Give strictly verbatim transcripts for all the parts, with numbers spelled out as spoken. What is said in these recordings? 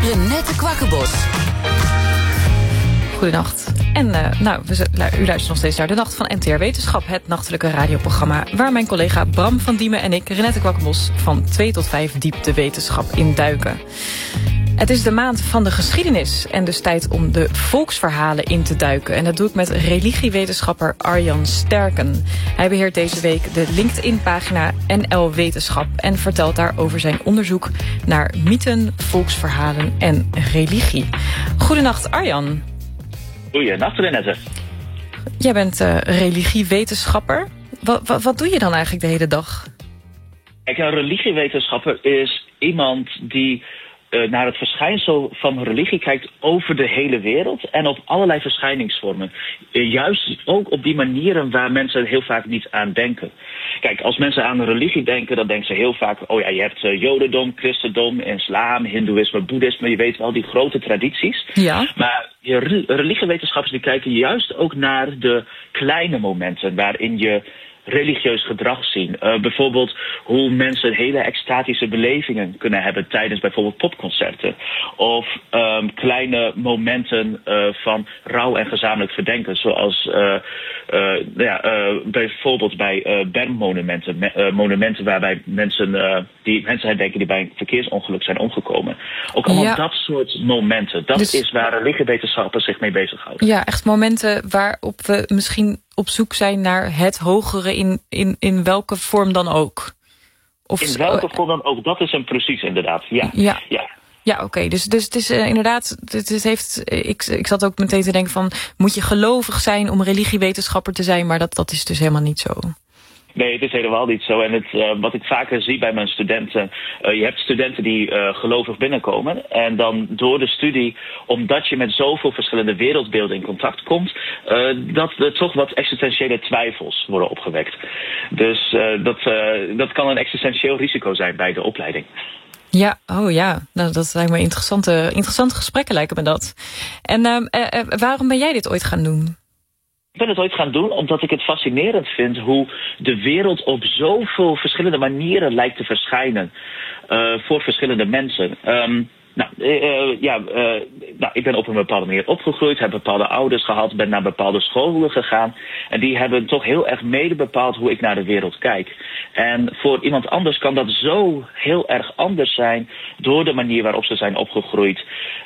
Renette Kwakkenbos. Goedenacht. En uh, nou, we, u luistert nog steeds naar De Nacht van N T R Wetenschap, het nachtelijke radioprogramma waar mijn collega Bram van Diemen en ik, Renette Kwakkenbos, van twee tot vijf diep de wetenschap induiken. Het is de maand van de geschiedenis en dus tijd om de volksverhalen in te duiken. En dat doe ik met religiewetenschapper Arjan Sterken. Hij beheert deze week de LinkedIn-pagina N L Wetenschap en vertelt daar over zijn onderzoek naar mythen, volksverhalen en religie. Goedenacht, Arjan. Goeienacht, Renette. Jij bent uh, religiewetenschapper. Wat, wat, wat doe je dan eigenlijk de hele dag? Kijk, een religiewetenschapper is iemand die uh, naar het verschijnsel van religie kijkt over de hele wereld en op allerlei verschijningsvormen. Uh, juist ook op die manieren waar mensen heel vaak niet aan denken. Kijk, als mensen aan religie denken, dan denken ze heel vaak, oh ja, je hebt uh, jodendom, christendom, islam, hindoeïsme, boeddhisme, je weet wel, die grote tradities. Ja. Maar je religiewetenschappers die kijken juist ook naar de kleine momenten waarin je religieus gedrag zien. Uh, bijvoorbeeld hoe mensen hele extatische belevingen kunnen hebben tijdens bijvoorbeeld popconcerten. Of um, kleine momenten uh, van rouw en gezamenlijk verdenken. Zoals uh, uh, ja, uh, bijvoorbeeld bij uh, bermmonumenten. Me, uh, monumenten waarbij mensen, uh, die mensen herdenken die bij een verkeersongeluk zijn omgekomen. Ook allemaal ja. dat soort momenten. Dat dus is waar religiewetenschappers zich mee bezighouden. Ja, echt momenten waarop we misschien op zoek zijn naar het hogere in, in, in welke vorm dan ook. Of in welke vorm dan ook, dat is hem precies inderdaad. Ja, ja. ja. Ja, oké. Okay. Dus, dus het is uh, inderdaad, het, het heeft, ik, ik zat ook meteen te denken van, moet je gelovig zijn om religiewetenschapper te zijn? Maar dat, dat is dus helemaal niet zo. Nee, het is helemaal niet zo. En het, uh, wat ik vaker zie bij mijn studenten, uh, je hebt studenten die uh, gelovig binnenkomen. En dan door de studie, omdat je met zoveel verschillende wereldbeelden in contact komt, uh, dat er toch wat existentiële twijfels worden opgewekt. Dus uh, dat, uh, dat kan een existentieel risico zijn bij de opleiding. Ja, oh ja, nou, dat lijkt me interessante, interessante gesprekken lijken me dat. En uh, uh, waarom ben jij dit ooit gaan doen? Ik ben het ooit gaan doen omdat ik het fascinerend vind hoe de wereld op zoveel verschillende manieren lijkt te verschijnen uh, voor verschillende mensen. Um, nou, uh, ja, uh, nou, ik ben op een bepaalde manier opgegroeid, heb bepaalde ouders gehad, ben naar bepaalde scholen gegaan. En die hebben toch heel erg mede bepaald hoe ik naar de wereld kijk. En voor iemand anders kan dat zo heel erg anders zijn door de manier waarop ze zijn opgegroeid.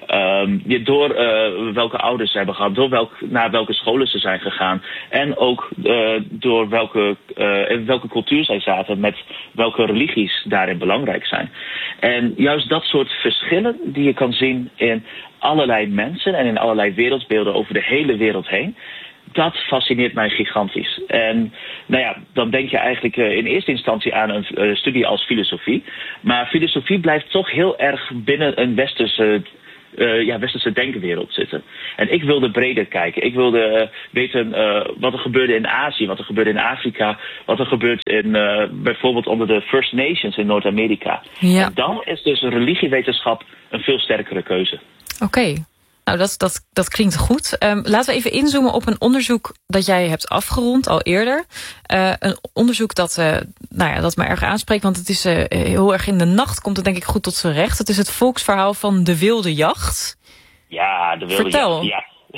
Um, door uh, welke ouders ze hebben gehad, door welk, naar welke scholen ze zijn gegaan. En ook uh, door welke, uh, in welke cultuur zij zaten, met welke religies daarin belangrijk zijn. En juist dat soort verschillen die je kan zien in allerlei mensen en in allerlei wereldbeelden over de hele wereld heen, dat fascineert mij gigantisch. En nou ja, dan denk je eigenlijk uh, in eerste instantie aan een uh, studie als filosofie. Maar filosofie blijft toch heel erg binnen een westerse, uh, ja, westerse denkwereld zitten. En ik wilde breder kijken. Ik wilde uh, weten uh, wat er gebeurde in Azië, wat er gebeurde in Afrika, wat er gebeurt in uh, bijvoorbeeld onder de First Nations in Noord-Amerika. Ja. En dan is dus religiewetenschap een veel sterkere keuze. Oké. Okay. Nou, dat, dat, dat klinkt goed. Um, laten we even inzoomen op een onderzoek dat jij hebt afgerond al eerder. Uh, een onderzoek dat, uh, nou ja, dat me erg aanspreekt, want het is uh, heel erg in de nacht, komt het denk ik goed tot zijn recht. Het is het volksverhaal van de wilde jacht. Ja, de wilde Vertel. jacht. Ja.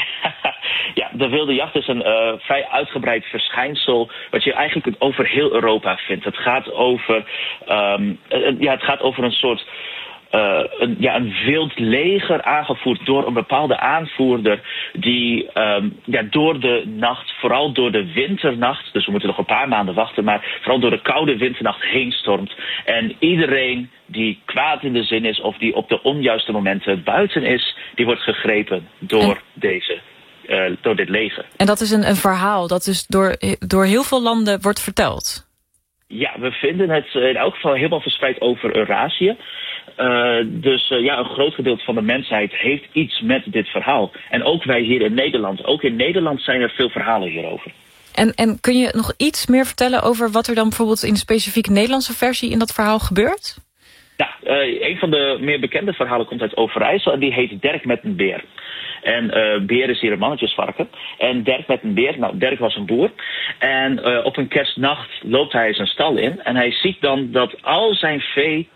Ja, de wilde jacht is een uh, vrij uitgebreid verschijnsel wat je eigenlijk over heel Europa vindt. Het gaat over, um, uh, ja, het gaat over een soort Uh, een, ja, een wild leger aangevoerd door een bepaalde aanvoerder die um, ja, door de nacht, vooral door de winternacht, dus we moeten nog een paar maanden wachten, maar vooral door de koude winternacht heen stormt. En iedereen die kwaad in de zin is of die op de onjuiste momenten buiten is, die wordt gegrepen door en, deze, uh, door dit leger. En dat is een, een verhaal dat dus door, door heel veel landen wordt verteld? Ja, we vinden het in elk geval helemaal verspreid over Eurasië. Uh, dus uh, ja, een groot gedeelte van de mensheid heeft iets met dit verhaal. En ook wij hier in Nederland. Ook in Nederland zijn er veel verhalen hierover. En, en kun je nog iets meer vertellen over wat er dan bijvoorbeeld in de specifieke Nederlandse versie in dat verhaal gebeurt? Ja, uh, een van de meer bekende verhalen komt uit Overijssel en die heet Dirk met een beer. En uh, beer is hier een mannetjesvarken. En Dirk met een beer, nou Dirk was een boer. En uh, op een kerstnacht loopt hij zijn stal in. En hij ziet dan dat al zijn vee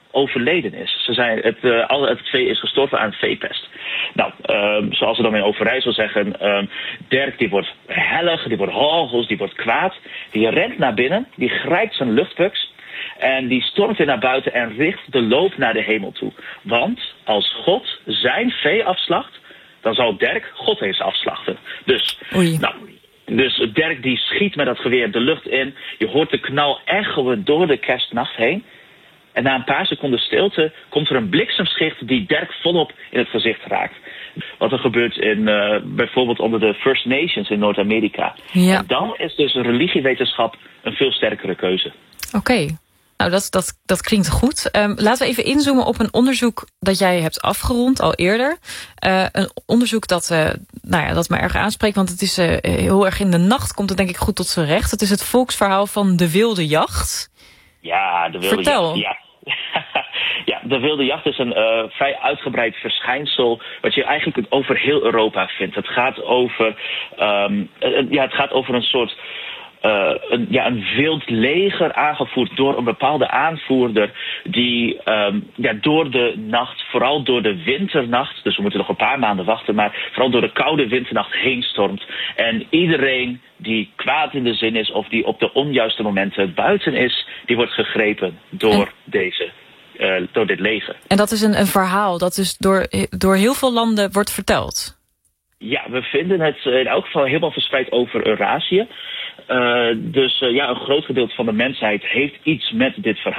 overleden is. Ze zijn het, uh, al het vee is gestorven aan veepest. Nou, um, zoals we dan in Overijssel zeggen, um, Dirk die wordt hellig, die wordt hagels, die wordt kwaad. Die rent naar binnen, die grijpt zijn luchtbuks en die stormt weer naar buiten en richt de loop naar de hemel toe. Want als God zijn vee afslacht, dan zal Dirk God eens afslachten. Dus, Oei. nou, dus Dirk die schiet met dat geweer de lucht in. Je hoort de knal echoen door de kerstnacht heen. En na een paar seconden stilte komt er een bliksemschicht die Dirk volop in het gezicht raakt. Wat er gebeurt in uh, bijvoorbeeld onder de First Nations in Noord-Amerika. Ja. En dan is dus religiewetenschap een veel sterkere keuze. Oké. Okay. Nou, dat, dat, dat klinkt goed. Um, laten we even inzoomen op een onderzoek dat jij hebt afgerond al eerder. Uh, een onderzoek dat, uh, nou ja, dat me erg aanspreekt, want het is uh, heel erg in de nacht, komt het denk ik goed tot zijn recht. Het is het volksverhaal van de wilde jacht. Ja, de wilde Vertel. jacht. Ja. Ja, de wilde jacht is een uh, vrij uitgebreid verschijnsel wat je eigenlijk over heel Europa vindt. Het gaat over, um, uh, ja, het gaat over een soort Uh, een, ja, een wild leger aangevoerd door een bepaalde aanvoerder die um, ja, door de nacht, vooral door de winternacht, dus we moeten nog een paar maanden wachten, maar vooral door de koude winternacht heen stormt. En iedereen die kwaad in de zin is of die op de onjuiste momenten buiten is, die wordt gegrepen door en, deze, uh, door dit leger. En dat is een, een verhaal dat dus door, door heel veel landen wordt verteld? Ja, we vinden het in elk geval helemaal verspreid over Eurasië. Uh, dus uh, ja, een groot gedeelte van de mensheid heeft iets met dit verhaal.